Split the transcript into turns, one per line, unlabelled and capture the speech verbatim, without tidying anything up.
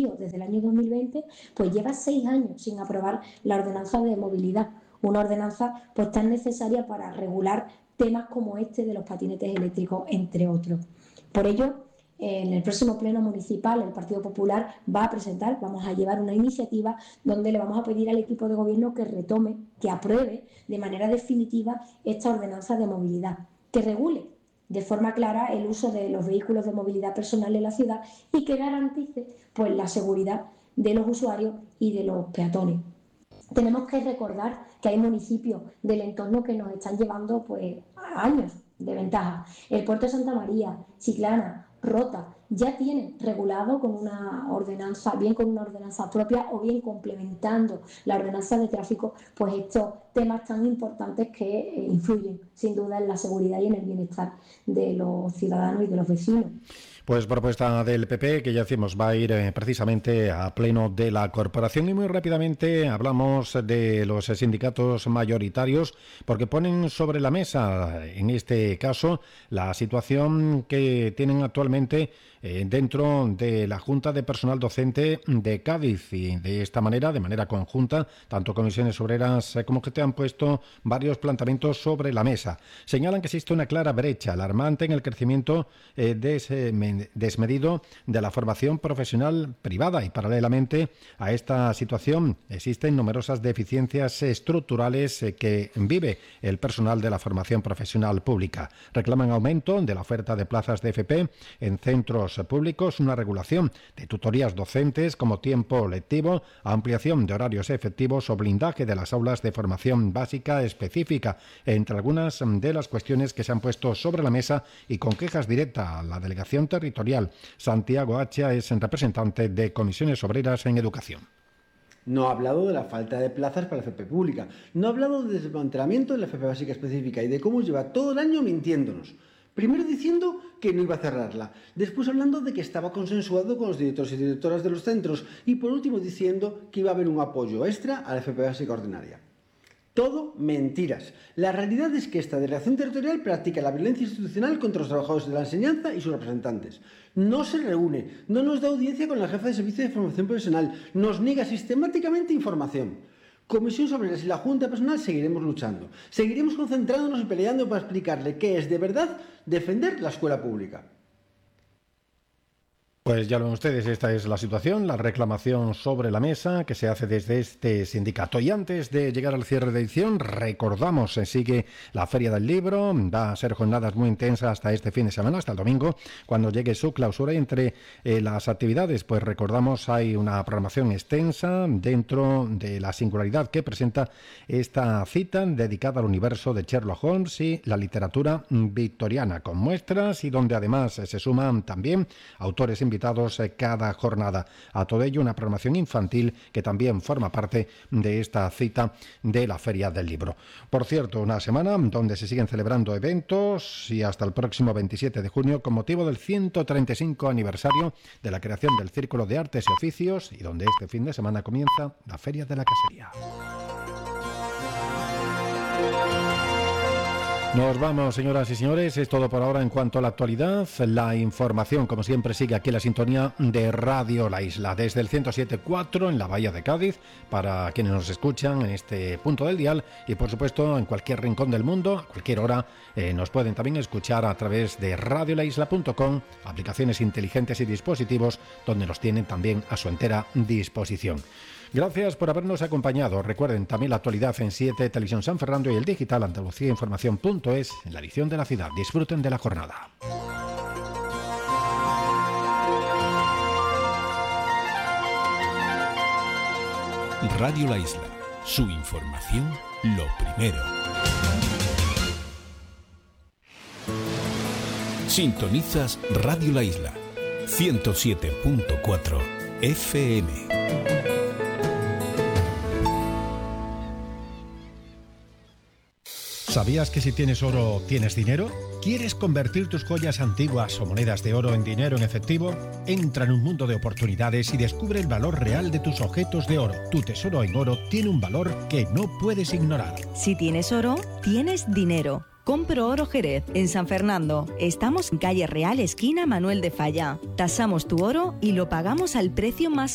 Rocío, desde el año dos mil veinte, pues lleva seis años sin aprobar la ordenanza de movilidad, una ordenanza pues tan necesaria para regular temas como este de los patinetes eléctricos, entre otros. Por ello, en el próximo pleno municipal, el Partido Popular va a presentar, vamos a llevar una iniciativa donde le vamos a pedir al equipo de gobierno que retome, que apruebe de manera definitiva esta ordenanza de movilidad, que regule de forma clara el uso de los vehículos de movilidad personal en la ciudad y que garantice pues la seguridad de los usuarios y de los peatones. Tenemos que recordar que hay municipios del entorno que nos están llevando pues años de ventaja. El puerto de Santa María, Chiclana, Rota, ya tienen regulado con una ordenanza, bien con una ordenanza propia o bien complementando la ordenanza de tráfico, pues estos temas tan importantes que eh, influyen sin duda en la seguridad y en el bienestar de los ciudadanos y de los vecinos.
Pues propuesta del P P, que ya decimos va a ir eh, precisamente a pleno de la corporación. Y muy rápidamente hablamos de los sindicatos mayoritarios, porque ponen sobre la mesa, en este caso, la situación que tienen actualmente eh, dentro de la Junta de Personal Docente de Cádiz. Y de esta manera, de manera conjunta, tanto comisiones obreras eh, como que te han puesto varios planteamientos sobre la mesa. Señalan que existe una clara brecha alarmante en el crecimiento eh, de ese desmedido de la formación profesional privada y paralelamente a esta situación existen numerosas deficiencias estructurales que vive el personal de la formación profesional pública. Reclaman aumento de la oferta de plazas de F P en centros públicos, una regulación de tutorías docentes como tiempo lectivo, ampliación de horarios efectivos o blindaje de las aulas de formación básica específica, entre algunas de las cuestiones que se han puesto sobre la mesa y con quejas directas a la delegación territorial. Santiago Hacha es el representante de Comisiones Obreras en Educación.
No ha hablado de la falta de plazas para la F P pública, no ha hablado del desmantelamiento de la F P básica específica y de cómo lleva todo el año mintiéndonos. Primero diciendo que no iba a cerrarla, después hablando de que estaba consensuado con los directores y directoras de los centros y por último diciendo que iba a haber un apoyo extra a la F P básica ordinaria. Todo mentiras. La realidad es que esta delegación territorial practica la violencia institucional contra los trabajadores de la enseñanza y sus representantes. No se reúne, no nos da audiencia con la jefa de servicio de formación profesional, nos niega sistemáticamente información. Comisiones Obreras y la Junta de Personal seguiremos luchando. Seguiremos concentrándonos y peleando para explicarle qué es de verdad defender la escuela pública.
Pues ya lo ven ustedes, esta es la situación, la reclamación sobre la mesa que se hace desde este sindicato. Y antes de llegar al cierre de edición, recordamos, se sigue la Feria del Libro, va a ser jornadas muy intensas hasta este fin de semana, hasta el domingo, cuando llegue su clausura. Y entre eh, las actividades, pues recordamos, hay una programación extensa dentro de la singularidad que presenta esta cita dedicada al universo de Sherlock Holmes y la literatura victoriana, con muestras y donde además se suman también autores invitados cada jornada. A todo ello, una programación infantil que también forma parte de esta cita de la Feria del Libro. Por cierto, una semana donde se siguen celebrando eventos y hasta el próximo veintisiete de junio con motivo del ciento treinta y cinco aniversario de la creación del Círculo de Artes y Oficios y donde este fin de semana comienza la Feria de la Casería. Nos vamos, señoras y señores, es todo por ahora en cuanto a la actualidad. La información, como siempre, sigue aquí en la sintonía de Radio La Isla, desde el ciento siete punto cuatro en la Bahía de Cádiz, para quienes nos escuchan en este punto del dial y, por supuesto, en cualquier rincón del mundo, a cualquier hora, eh, nos pueden también escuchar a través de radio la isla punto com, aplicaciones inteligentes y dispositivos donde nos tienen también a su entera disposición. Gracias por habernos acompañado. Recuerden también la actualidad en siete, Televisión San Fernando y el digital Andalucía Información punto es en la edición de la ciudad. Disfruten de la jornada.
Radio La Isla. Su información, lo primero. Sintonizas Radio La Isla. ciento siete punto cuatro F M.
¿Sabías que si tienes oro, tienes dinero? ¿Quieres convertir tus joyas antiguas o monedas de oro en dinero en efectivo? Entra en un mundo de oportunidades y descubre el valor real de tus objetos de oro. Tu tesoro en oro tiene un valor que no puedes ignorar.
Si tienes oro, tienes dinero. Compro Oro Jerez, en San Fernando. Estamos en calle Real, esquina Manuel de Falla. Tasamos tu oro y lo pagamos al precio más